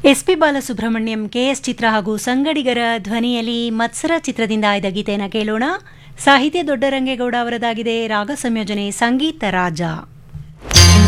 SP Balasubrahmanyam, KS ಚಿತ್ರ ಹಾಗೂ ಸಂಗಡಿಗರ ಧ್ವನಿಯಲ್ಲಿ ಮತ್ಸರ ಚಿತ್ರದಿಂದ ಆಯ್ದ ಗೀತೆಯನ್ನು ಕೇಳೋಣ. ಸಾಹಿತ್ಯ ದೊಡ್ಡರಂಗೇಗೌಡ ಅವರದಾಗಿದೆ, ರಾಗ ಸಂಯೋಜನೆ ಸಂಗೀತ ರಾಜ.